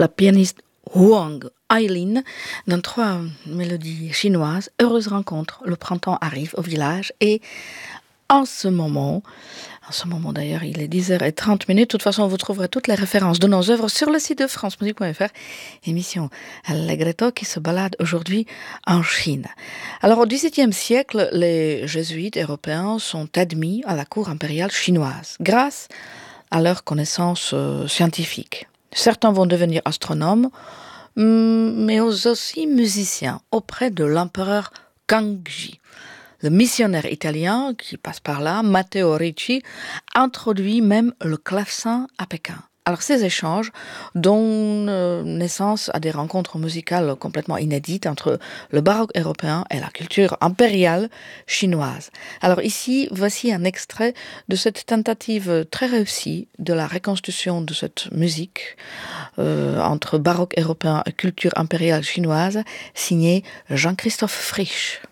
la pianiste Huang Aileen dans 3 mélodies chinoises. Heureuse rencontre, le printemps arrive au village et en ce moment d'ailleurs, il est 10h30. De toute façon, vous trouverez toutes les références de nos œuvres sur le site de francemusique.fr. Émission Allegretto qui se balade aujourd'hui en Chine. Alors, au XVIIe siècle, les jésuites européens sont admis à la cour impériale chinoise grâce à leurs connaissances scientifiques. Certains vont devenir astronomes, mais aussi musiciens auprès de l'empereur Kangxi. Le missionnaire italien qui passe par là, Matteo Ricci, introduit même le clavecin à Pékin. Alors ces échanges donnent naissance à des rencontres musicales complètement inédites entre le baroque européen et la culture impériale chinoise. Alors ici, voici un extrait de cette tentative très réussie de la reconstitution de cette musique entre baroque européen et culture impériale chinoise, signé Jean-Christophe Frisch.